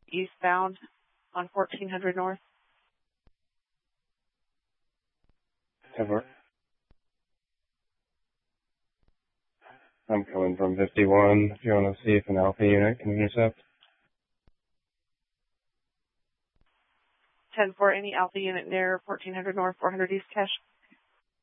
eastbound on 1400 North. 10-4. I'm coming from 51. If you want to see if an Alpha unit can intercept. 10-4, any Alpha unit near 1400 North, 400 East, cache.